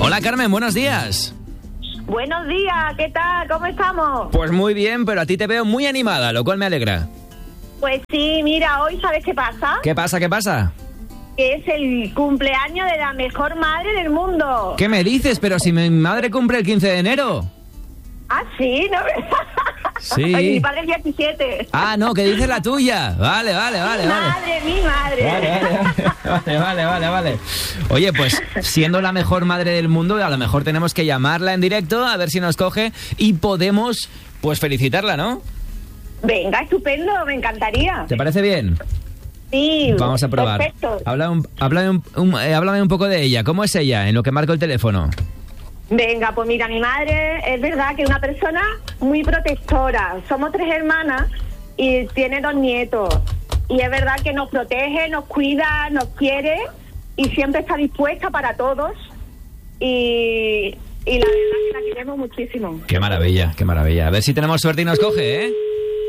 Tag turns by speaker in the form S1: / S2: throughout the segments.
S1: Hola Carmen, buenos días.
S2: Buenos días, ¿qué tal? ¿Cómo estamos?
S1: Pues muy bien, pero a ti te veo muy animada, lo cual me alegra.
S2: Pues sí, mira, hoy ¿sabes qué pasa?
S1: ¿Qué pasa? ¿Qué pasa?
S2: Que es el cumpleaños de la mejor madre del mundo.
S1: ¿Qué me dices? Pero si mi madre cumple el 15 de enero.
S2: Ah, sí, ¿no?
S1: Sí.
S2: Ay, mi padre el 17.
S1: Ah, no, que dice la tuya. Vale.
S2: Mi madre.
S1: Vale. Oye, pues siendo la mejor madre del mundo, a lo mejor tenemos que llamarla en directo a ver si nos coge y podemos, pues, felicitarla, ¿no?
S2: Venga, estupendo, me encantaría.
S1: ¿Te parece bien?
S2: Sí.
S1: Vamos a probar.
S2: Perfecto.
S1: Háblame un poco de ella. ¿Cómo es ella en lo que marco el teléfono?
S2: Venga, pues mira, mi madre es verdad que es una persona muy protectora. Somos 3 hermanas y tiene 2 nietos. Y es verdad que nos protege, nos cuida, nos quiere y siempre está dispuesta para todos. Y la verdad que la queremos muchísimo.
S1: Qué maravilla. A ver si tenemos suerte y nos coge, ¿eh?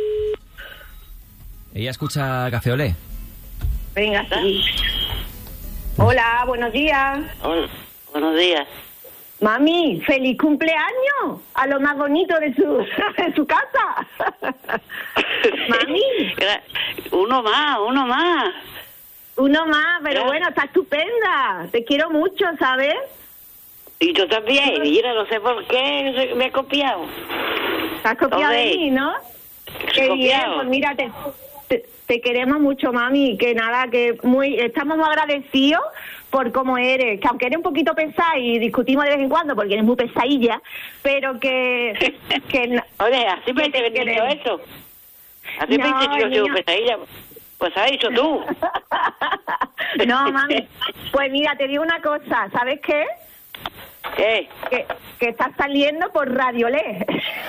S1: Ella escucha Café Olé.
S2: Venga, sí. Hola, buenos días.
S3: Hola, buenos días.
S2: Mami, feliz cumpleaños a lo más bonito de su casa. Mami.
S3: Uno más.
S2: Uno más, pero bueno, está estupenda. Te quiero mucho, ¿sabes?
S3: Y yo también. Mira, no sé por qué me he copiado.
S2: Te has copiado de mí, ¿no? Qué bien, pues mira, te queremos mucho, mami. Que nada, que estamos muy agradecidos por cómo eres, que aunque eres un poquito pesada y discutimos de vez en cuando porque eres muy pesadilla, pero que
S3: oye, así me te he dicho eso. Así me he dicho yo soy pesadilla. Pues has dicho tú.
S2: No, mami. Pues mira, te digo una cosa, ¿sabes qué?
S3: ¿Qué?
S2: Que estás saliendo por Radio Le.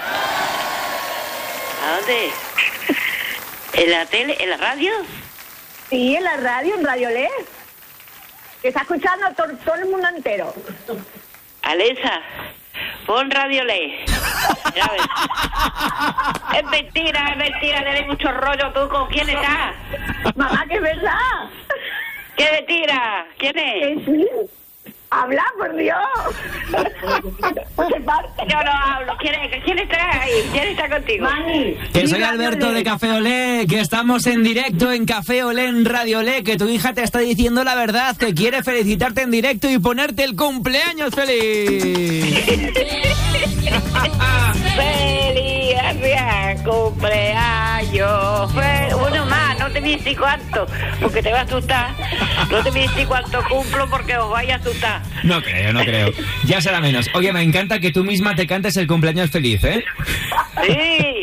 S3: ¿A dónde? ¿En la tele? ¿En la radio?
S2: Sí, en la radio, en Radio Le. Que está escuchando todo el mundo entero.
S3: Alexa, pon Radio Le. Ya ves. Es mentira, tienes mucho rollo tú. ¿Con quién estás?
S2: Mamá, que es verdad.
S3: ¿Qué mentira? ¿Quién es?
S2: Sí. Habla, por Dios.
S3: Yo no hablo. ¿Quién está ahí? ¿Quién está contigo?
S2: Mami.
S1: Que soy Alberto de Café Olé, que estamos en directo en Café Olé, en Radio Olé, que tu hija te está diciendo la verdad, que quiere felicitarte en directo y ponerte el cumpleaños feliz.
S3: ¡Feliz cumpleaños! Uno más, no te voy a decir cuánto, porque te va a asustar. No te voy a decir cuánto cumplo porque os vais a asustar.
S1: No creo. Ya será menos. Oye, me encanta que tú misma te cantes el cumpleaños feliz, ¿eh?
S3: Sí.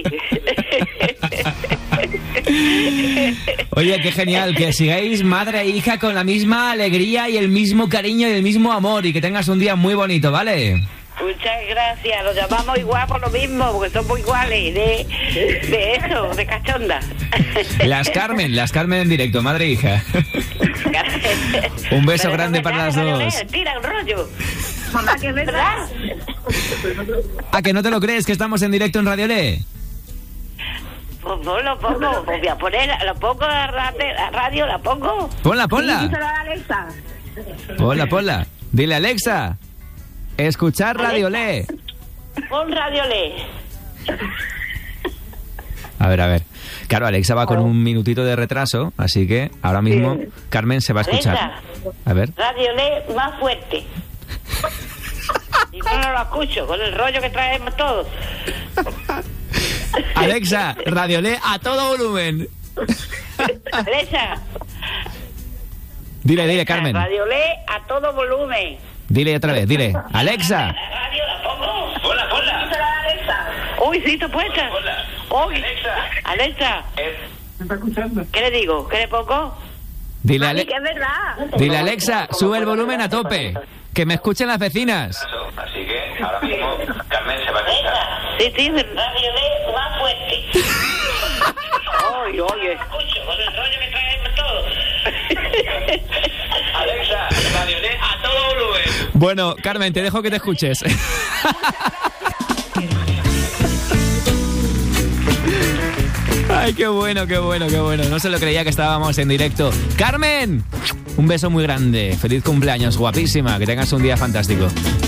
S1: Oye, qué genial, que sigáis madre e hija con la misma alegría y el mismo cariño y el mismo amor y que tengas un día muy bonito, ¿vale?
S3: Muchas gracias, los llamamos igual por lo mismo, porque somos iguales, de eso, de cachonda.
S1: Las Carmen en directo, madre e hija. Un beso grande para las dos.
S3: Tira un rollo.
S2: Mamá, que es verdad.
S1: ¿A que no te lo crees que estamos en directo en Radio Le?
S3: Pues lo pongo, voy a poner, lo pongo a la radio, la pongo.
S1: Ponla.
S2: Díselo a Alexa.
S1: Ponla. Dile, Alexa, escuchar Radio Le.
S3: Pon Radio Le.
S1: A ver. Claro, Alexa va con un minutito de retraso, así que ahora mismo Carmen se va a escuchar.
S3: Alexa,
S1: a ver.
S3: Radio Le más fuerte. Y no lo escucho, con el rollo que traemos todos.
S1: Alexa, Radio Le a todo volumen.
S3: Alexa.
S1: Dile, Carmen.
S3: Radio Le a todo volumen.
S1: Dile otra vez, dile. Alexa.
S3: Radio la pongo. Ponla. Alexa. Uy, sí, está puesta. Uy. Alexa.
S2: ¿Me está escuchando?
S3: ¿Qué le digo? ¿Qué le pongo?
S1: Dile,
S2: Mami, que es verdad.
S1: Dile, Alexa, sube el volumen a tope. Que me escuchen las vecinas.
S4: Así que ahora mismo Carmen se va a escuchar.
S3: Sí, Radio Le más fuerte. Oye. Escucho, con el rollo que traemos todos.
S4: Alexa, Radio Le a todo volumen.
S1: Bueno, Carmen, te dejo que te escuches. Ay, qué bueno. No se lo creía que estábamos en directo. ¡Carmen! Un beso muy grande. Feliz cumpleaños, guapísima. Que tengas un día fantástico.